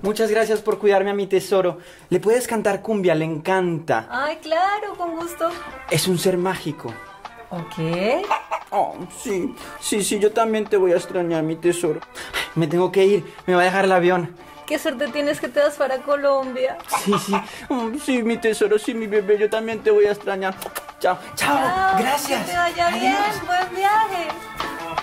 Muchas gracias por cuidarme a mi tesoro. ¿Le puedes cantar cumbia? Le encanta. Ay, claro, con gusto. Es un ser mágico. Ok. Oh, sí, yo también te voy a extrañar, mi tesoro. Me tengo que ir, me va a dejar el avión. Qué suerte tienes que te vas para Colombia. Sí, mi tesoro, sí, mi bebé, yo también te voy a extrañar. Chao, Chao, gracias. Que te vaya bien, buen viaje.